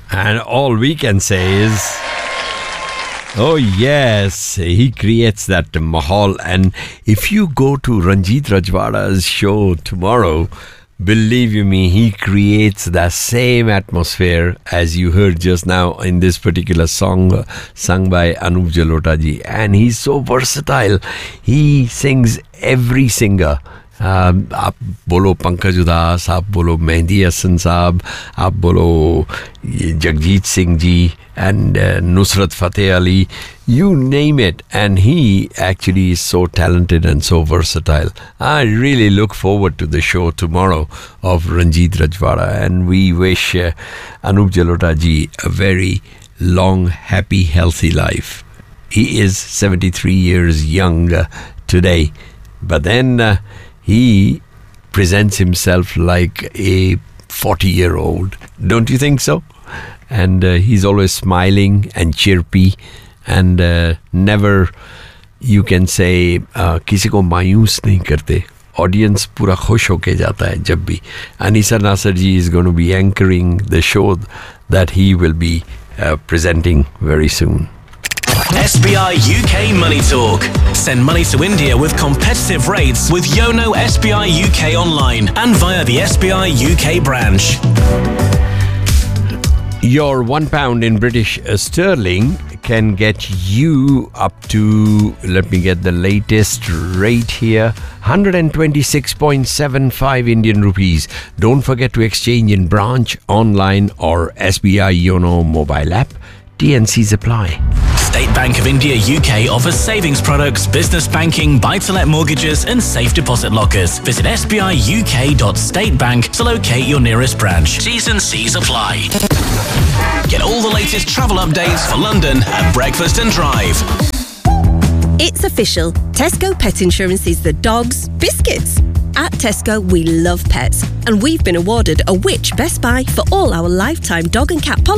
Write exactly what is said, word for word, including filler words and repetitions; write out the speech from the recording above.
And all we can say is, oh yes, he creates that mahal. And if you go to Ranjit Rajwada's show tomorrow, believe you me, he creates the same atmosphere as you heard just now in this particular song sung by Anup Jalota ji. And he's so versatile. He sings every singer. Um, आप बोलो पंकज उदास, आप बोलो मेहंदी हसन साहब, आप बोलो Jagjit Singh ji and uh, Nusrat Fateh Ali, you name it, and he actually is so talented and so versatile. I really look forward to the show tomorrow of Ranjit Rajwada, and we wish uh, Anup Jalota ji a very long, happy, healthy life. He is seventy-three years young uh, today, but then uh, he presents himself like a forty-year-old. Don't you think so? And uh, he's always smiling and chirpy and uh, never, you can say, uh, किसी को मायूस नहीं करते. Audience पूरा खुश होके जाता है जब भी. Anisa Nasser ji is going to be anchoring the show that he will be uh, presenting very soon. S B I U K Money Talk. Send money to India with competitive rates with Yono S B I U K online and via the S B I U K branch. Your one pound in British sterling can get you up to, let me get the latest rate here, one hundred twenty-six point seven five Indian rupees. Don't forget to exchange in branch, online or S B I Yono mobile app. T N Cs apply. State Bank of India U K offers savings products, business banking, buy-to-let mortgages and safe deposit lockers. Visit s b i u k dot state bank to locate your nearest branch. T's and C's apply. Get all the latest travel updates for London at Breakfast and Drive. It's official. Tesco Pet Insurance is the dog's biscuits. At Tesco, we love pets, and we've been awarded a Which Best Buy for all our lifetime dog and cat policies.